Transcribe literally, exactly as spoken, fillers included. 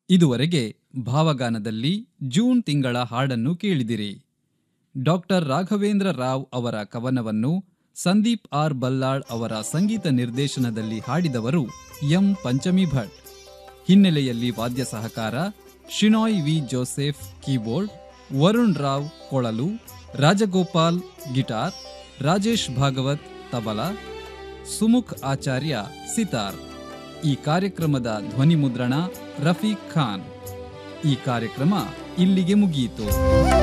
ಇದುವರೆಗೆ ಭಾವಗಾನದಲ್ಲಿ ಜೂನ್ ತಿಂಗಳ ಹಾಡನ್ನು ಕೇಳಿದಿರಿ. ಡಾಕ್ಟರ್ ರಾಘವೇಂದ್ರ ರಾವ್ ಅವರ ಕವನವನ್ನು ಸಂದೀಪ್ ಆರ್ ಬಲ್ಲಾಳ್ ಅವರ ಸಂಗೀತ ನಿರ್ದೇಶನದಲ್ಲಿ ಹಾಡಿದವರು ಎಂ ಪಂಚಮಿ ಭಟ್. ಹಿನ್ನೆಲೆಯಲ್ಲಿ ವಾದ್ಯ ಸಹಕಾರ Shenoy V Joseph keyboard, Varun Rao ಕೊಳಲು, ರಾಜಗೋಪಾಲ್ ಗಿಟಾರ್, ರಾಜೇಶ್ ಭಾಗವತ್ ತಬಲಾ, ಸುಮುಖ್ ಆಚಾರ್ಯ ಸಿತಾರ್. ಈ ಕಾರ್ಯಕ್ರಮದ ಧ್ವನಿ ಮುದ್ರಣ ರಫೀಕ್ ಖಾನ್. ಈ ಕಾರ್ಯಕ್ರಮ ಇಲ್ಲಿಗೆ ಮುಗಿಯಿತು.